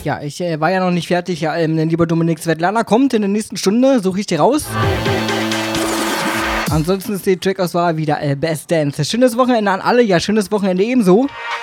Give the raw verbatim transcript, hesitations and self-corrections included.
Ja, ich äh, war ja noch nicht fertig. Ja, ähm, lieber Dominik, Svetlana kommt in der nächsten Stunde, suche ich dir raus. Ansonsten ist die Trackauswahl wieder äh, Best Dance. Schönes Wochenende an alle, ja, schönes Wochenende ebenso.